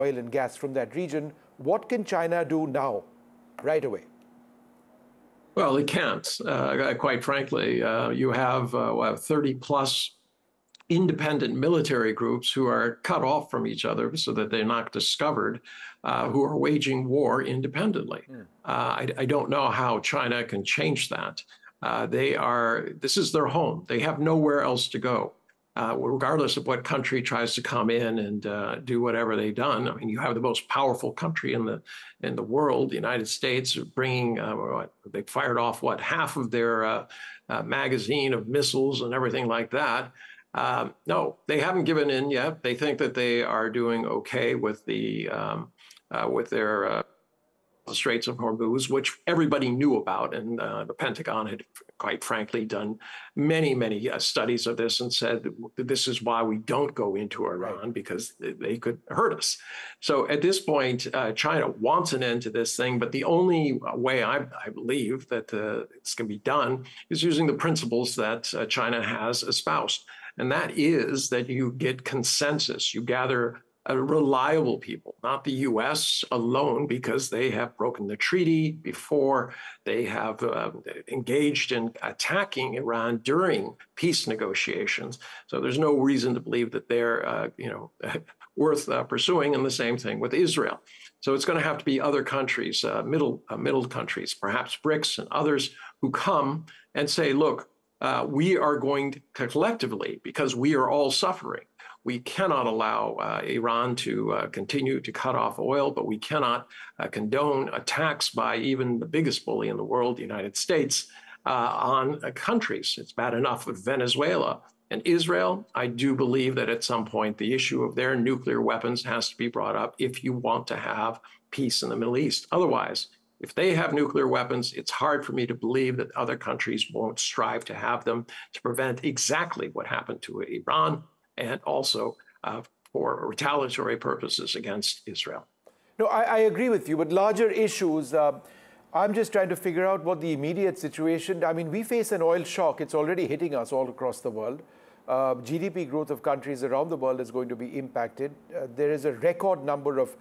oil and gas from that region. What can China do now, right away? Well, it can't, quite frankly. You have 30 plus independent military groups who are cut off from each other so that they're not discovered, who are waging war independently. I don't know how China can change that. This is their home. They have nowhere else to go. Regardless of what country tries to come in and do whatever they've done. I mean, you have the most powerful country in the world, the United States, bringing they fired off half of their magazine of missiles and everything like that. No, they haven't given in yet. They think that they are doing okay with their Straits of Hormuz, which everybody knew about, and the Pentagon had, quite frankly, done many studies of this and said this is why we don't go into Iran, because they could hurt us. So at this point, China wants an end to this thing, but the only way I believe that this can be done is using the principles that China has espoused, and that is that you get consensus, you gather reliable people, not the U.S. alone, because they have broken the treaty before. They have engaged in attacking Iran during peace negotiations. So there's no reason to believe that they're, worth pursuing. And the same thing with Israel. So it's going to have to be other countries, middle countries, perhaps BRICS and others, who come and say, look, we are going to collectively, because we are all suffering. We cannot allow Iran to continue to cut off oil, but we cannot condone attacks by even the biggest bully in the world, the United States, on countries. It's bad enough with Venezuela and Israel. I do believe that at some point the issue of their nuclear weapons has to be brought up if you want to have peace in the Middle East. Otherwise, if they have nuclear weapons, it's hard for me to believe that other countries won't strive to have them to prevent exactly what happened to Iran, and also for retaliatory purposes against Israel. No, I agree with you, but larger issues, I'm just trying to figure out what the immediate situation. I mean, we face an oil shock. It's already hitting us all across the world. GDP growth of countries around the world is going to be impacted. There is a record number of,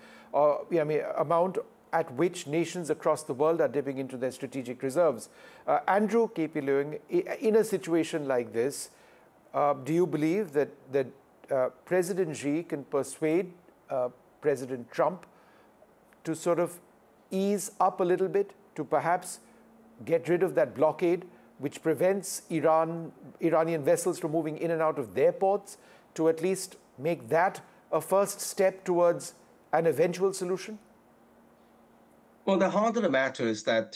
amount at which nations across the world are dipping into their strategic reserves. Andrew K.P. Leung, in a situation like this, do you believe that President Xi can persuade President Trump to sort of ease up a little bit, to perhaps get rid of that blockade which prevents Iranian vessels from moving in and out of their ports, to at least make that a first step towards an eventual solution? Well, the heart of the matter is that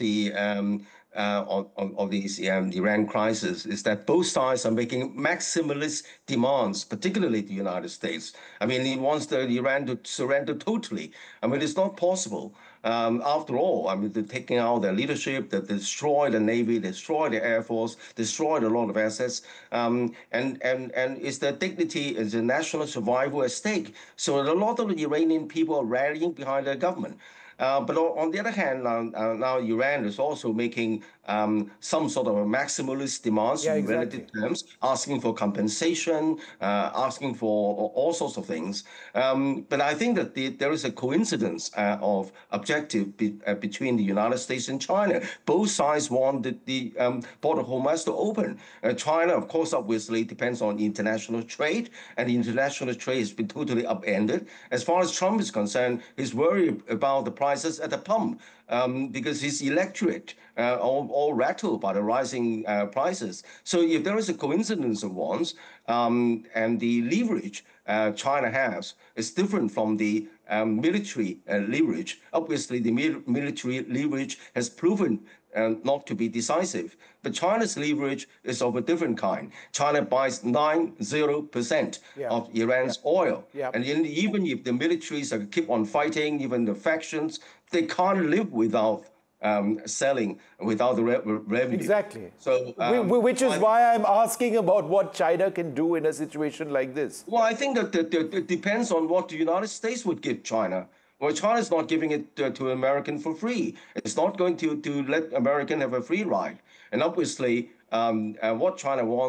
of this Iran crisis is that both sides are making maximalist demands, particularly the United States. I mean, he wants Iran to surrender totally. I mean, it's not possible. After all, I mean, they're taking out their leadership, they destroy the Navy, destroy the Air Force, destroyed a lot of assets, and it's their dignity, it's the national survival at stake. So a lot of the Iranian people are rallying behind their government. But on the other hand, now Iran is also making some sort of a maximalist demands in relative terms, asking for compensation, asking for all sorts of things. But I think that there is a coincidence of objective between the United States and China. Both sides want the Port of Hormuz to open. China, of course, obviously depends on international trade, and the international trade has been totally upended. As far as Trump is concerned, he's worried about the prices at the pump because his electorate all rattled by the rising prices. So if there is a coincidence of ones, and the leverage China has is different from the military leverage. Obviously, the military leverage has proven not to be decisive. But China's leverage is of a different kind. China buys 90% of Iran's oil. And even if the militaries keep on fighting, even the factions, they can't live without selling, without the revenue. Exactly. So, which is why I'm asking about what China can do in a situation like this. Well, I think that it depends on what the United States would give China. Well, China is not giving it to American for free. It's not going to let American have a free ride. And obviously, what China wants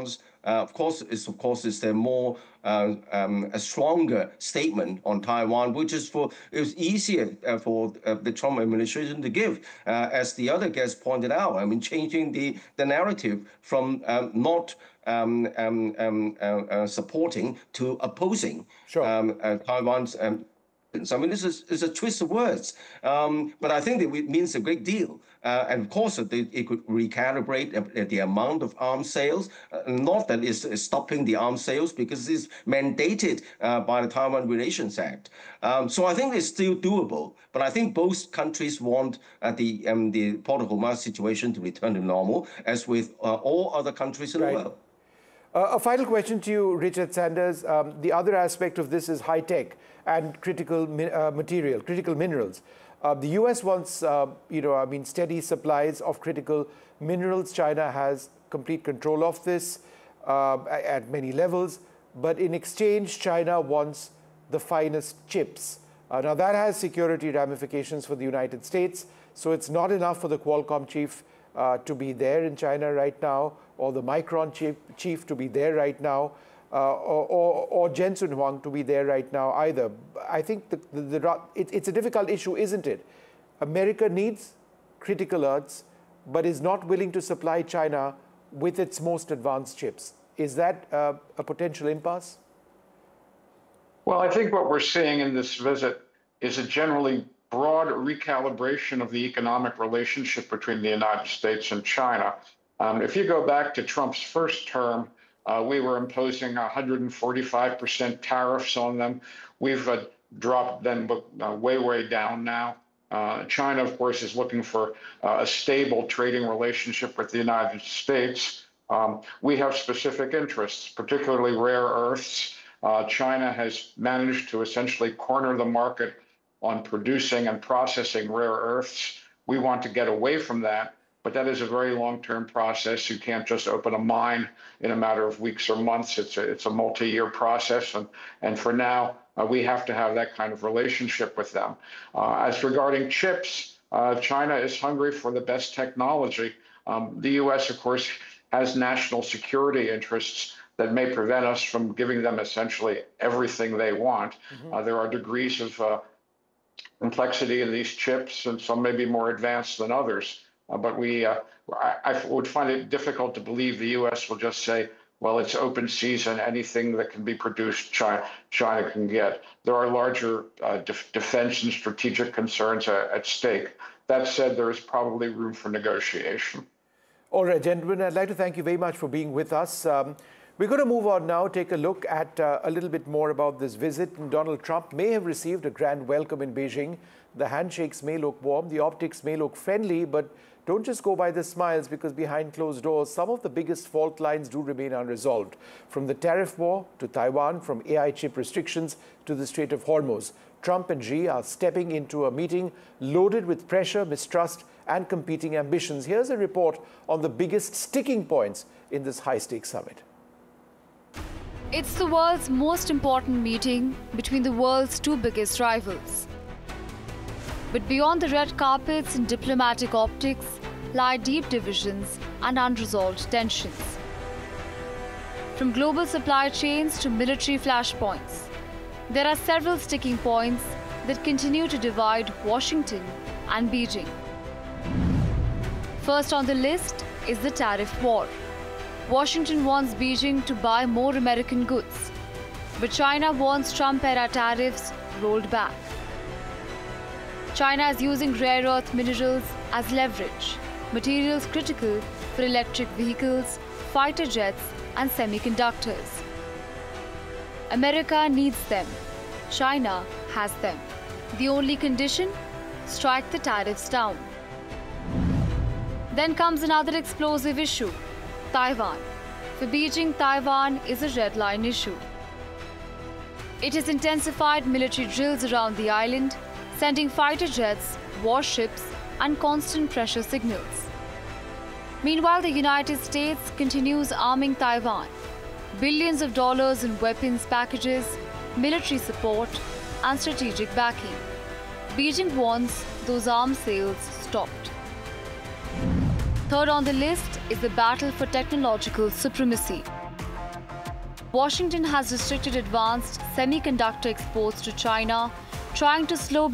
Of course, is there more a stronger statement on Taiwan, which is easier for the Trump administration to give, as the other guests pointed out. I mean, changing the narrative from not supporting to opposing Taiwan's. I mean, this is a twist of words, but I think it means a great deal. And of course, it could recalibrate the amount of arms sales, not that it's stopping the arms sales, because it's mandated by the Taiwan Relations Act. So I think it's still doable, but I think both countries want the Port of Hormuz situation to return to normal, as with all other countries in the world. A final question to you, Richard Sanders. The other aspect of this is high tech and critical minerals. The U.S. wants, steady supplies of critical minerals. China has complete control of this at many levels. But in exchange, China wants the finest chips. Now, that has security ramifications for the United States. So it's not enough for the Qualcomm chief to be there in China right now, or the Micron chief to be there right now, or Jensen Huang to be there right now either. I think it's a difficult issue, isn't it? America needs critical earths, but is not willing to supply China with its most advanced chips. Is that a potential impasse? Well, I think what we're seeing in this visit is a generally broad recalibration of the economic relationship between the United States and China. If you go back to Trump's first term, we were imposing 145% tariffs on them. We've dropped them way down now. China, of course, is looking for a stable trading relationship with the United States. We have specific interests, particularly rare earths. China has managed to essentially corner the market on producing and processing rare earths. We want to get away from that, but that is a very long-term process. You can't just open a mine in a matter of weeks or months. It's a multi-year process, and for now, we have to have that kind of relationship with them. As regarding chips, China is hungry for the best technology. The U.S., of course, has national security interests that may prevent us from giving them essentially everything they want. There are degrees of complexity in these chips, and some may be more advanced than others. But I would find it difficult to believe the U.S. will just say, well, it's open season, anything that can be produced, China can get. There are larger defense and strategic concerns at stake. That said, there is probably room for negotiation. All right, gentlemen, I'd like to thank you very much for being with us. We're going to move on now, take a look at a little bit more about this visit. Donald Trump may have received a grand welcome in Beijing. The handshakes may look warm, the optics may look friendly, but don't just go by the smiles, because behind closed doors, some of the biggest fault lines do remain unresolved. From the tariff war to Taiwan, from AI chip restrictions to the Strait of Hormuz, Trump and Xi are stepping into a meeting loaded with pressure, mistrust, and competing ambitions. Here's a report on the biggest sticking points in this high-stakes summit. It's the world's most important meeting between the world's two biggest rivals. But beyond the red carpets and diplomatic optics lie deep divisions and unresolved tensions. From global supply chains to military flashpoints, there are several sticking points that continue to divide Washington and Beijing. First on the list is the tariff war. Washington wants Beijing to buy more American goods, but China wants Trump-era tariffs rolled back. China is using rare earth minerals as leverage, materials critical for electric vehicles, fighter jets, and semiconductors. America needs them. China has them. The only condition? Strike the tariffs down. Then comes another explosive issue: Taiwan. For Beijing, Taiwan is a red line issue. It has intensified military drills around the island, sending fighter jets, warships, and constant pressure signals. Meanwhile, the United States continues arming Taiwan. Billions of dollars in weapons packages, military support, and strategic backing. Beijing wants those arms sales stopped. Third on the list is the battle for technological supremacy. Washington has restricted advanced semiconductor exports to China, trying to slow